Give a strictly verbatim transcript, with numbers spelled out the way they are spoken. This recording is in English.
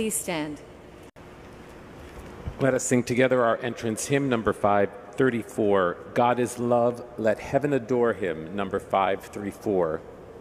Please stand. Let us sing together our entrance hymn, number five thirty-four. God is love, let heaven adore him, number five thirty-four.